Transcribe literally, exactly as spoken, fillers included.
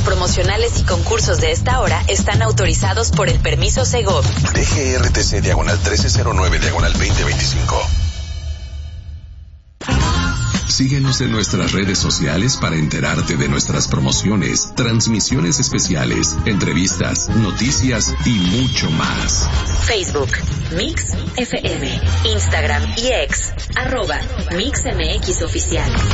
promocionales y concursos de esta hora están autorizados por el permiso Segov. D G R T C diagonal trece cero nueve diagonal veinte veinticinco. Síguenos en nuestras redes sociales para enterarte de nuestras promociones, transmisiones especiales, entrevistas, noticias y mucho más. Facebook, Mix F M, Instagram y X, arroba Mix M X Oficial.